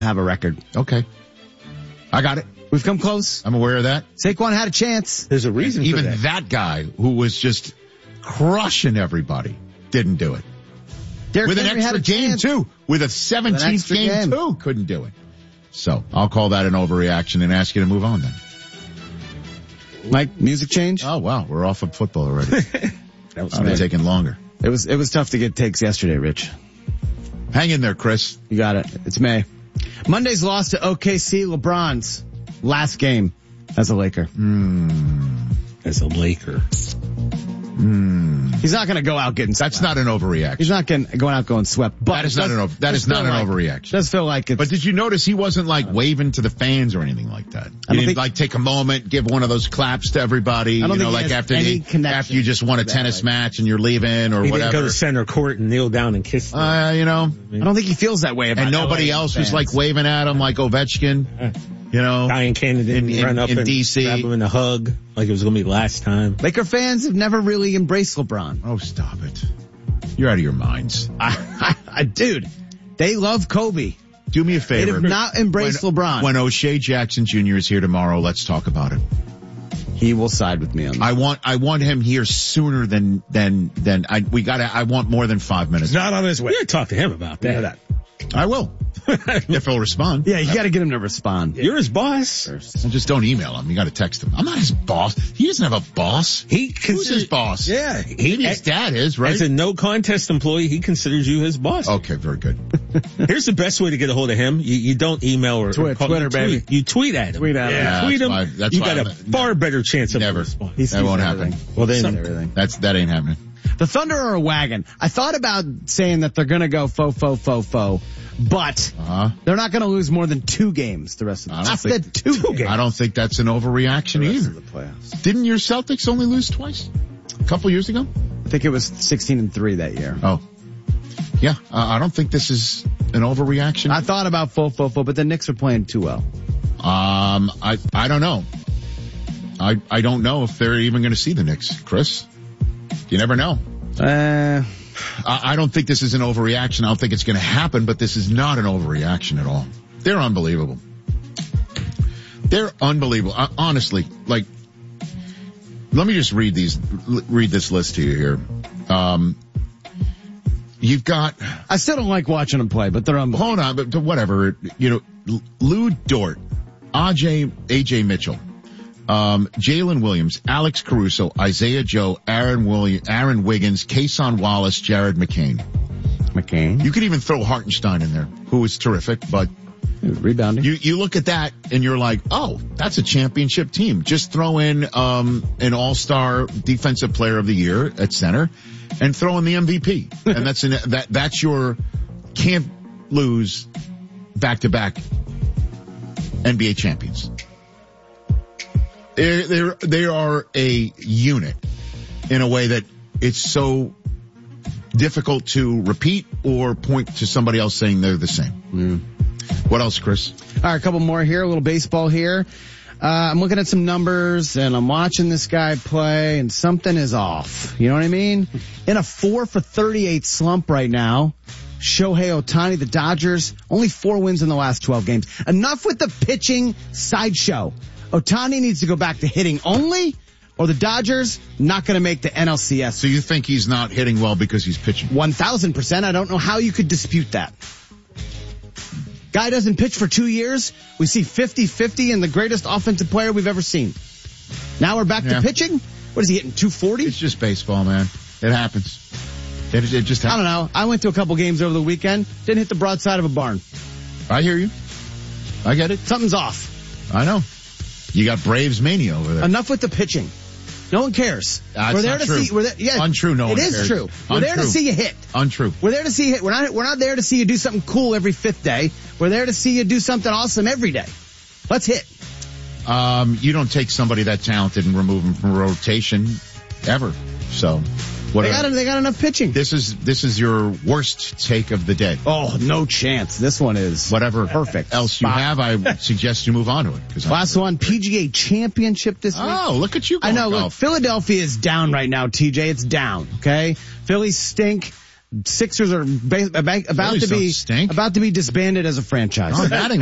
have a record. Okay. I got it. We've come close. I'm aware of that. Saquon had a chance. There's a reason Even for that. that guy who was just crushing everybody didn't do it. Derrick With an Henry had extra a game, chance. too. With a 17th game, too. Couldn't do it. So I'll call that an overreaction and ask you to move on then. Mike, music change? Oh, wow. We're off of football already. That was It's been taking longer. It was tough to get takes yesterday, Rich. Hang in there, Chris. You got it. It's May. Monday's loss to OKC, LeBron's last game as a Laker. As a Laker. He's not going to go out getting swept. That's not an overreaction. He's not going out going swept. But That is not an overreaction. Does feel like it's. But did you notice he wasn't like waving to the fans or anything like that? He didn't like take a moment, give one of those claps to everybody, like after you just won a tennis match and you're leaving or He whatever. didn't go to center court and kneel down and kiss them. I don't think he feels that way about And nobody LA else fans. was like waving at him like Ovechkin. Diane Cannon didn't run up in and DC. grab him in a hug like it was going to be last time. Laker fans have never really embraced LeBron. Oh, stop it. You're out of your minds. Dude, they love Kobe. Do me a favor. They have not embraced LeBron. When O'Shea Jackson Jr. is here tomorrow, let's talk about it. He will side with me on that. I want him here sooner than I want more than 5 minutes. Not on his way. You talk to him about that. You know that. I will. If he'll respond. Yeah, you got to get him to respond. You're his boss. And just don't email him. You got to text him. I'm not his boss. He doesn't have a boss. Who's his boss? Yeah. Maybe his dad is, right? As a no contest employee, he considers you his boss. Okay, very good. Here's the best way to get a hold of him. You don't email or call. Twitter, baby. You tweet at him. Tweet at him. Yeah, tweet him. that's You why got a far better chance of a response. That won't happen. Well, then everything. That ain't happening. The Thunder are a wagon. I thought about saying that they're going to go faux, but they're not going to lose more than 2 games the rest of the season. I said 2 games. I don't think that's an overreaction either. The playoffs. Didn't your Celtics only lose twice? A couple years ago? I think it was 16-3 that year. Oh. Yeah, I don't think this is an overreaction. I thought about faux, but the Knicks are playing too well. I don't know. I don't know if they're even going to see the Knicks, Chris. You never know. I don't think this is an overreaction. I don't think it's going to happen, but this is not an overreaction at all. They're unbelievable. They're unbelievable. Honestly, like, let me just read this list to you here. You've got. I still don't like watching them play, but they're unbelievable. Hold on, but whatever. Lou Dort, AJ Mitchell, Jalen Williams, Alex Caruso, Isaiah Joe, Aaron Wiggins, Kason Wallace, Jared McCain. You could even throw Hartenstein in there, who is terrific, but rebounding. You look at that and you're like, oh, that's a championship team. Just throw in an all-star defensive player of the year at center and throw in the MVP. And that's your can't lose back-to-back NBA champions. They are a unit in a way that it's so difficult to repeat or point to somebody else saying they're the same. What else, Chris? All right, a couple more here, a little baseball here. I'm looking at some numbers and I'm watching this guy play and something is off. You know what I mean? In a 4 for 38 slump right now. Shohei Ohtani, the Dodgers, only 4 wins in the last 12 games. Enough with the pitching sideshow. Ohtani needs to go back to hitting only, or the Dodgers not going to make the NLCS. So you think he's not hitting well because he's pitching? 1,000%. I don't know how you could dispute that. Guy doesn't pitch for 2 years. We see 50-50 and the greatest offensive player we've ever seen. Now we're back to pitching? What is he hitting, 240? It's just baseball, man. It happens. It just happens. I don't know. I went to a couple games over the weekend. Didn't hit the broadside of a barn. I hear you. I get it. Something's off. I know. You got Braves mania over there. Enough with the pitching. No one cares. We're there to see. Untrue. No one cares. It is true. We're there to see you hit. Untrue. We're there to see you hit. We're not there to see you do something cool every 5th day. We're there to see you do something awesome every day. Let's hit. You don't take somebody that talented and remove them from rotation ever. So. They got enough pitching. This is your worst take of the day. Oh, no chance. This one is whatever perfect. Else you have, I suggest you move on to it. Last one, PGA Championship this week. Oh, look at you. I know. Look, Philadelphia is down right now, TJ. It's down. Okay, Phillies stink. Sixers are about to be disbanded as a franchise. Oh, batting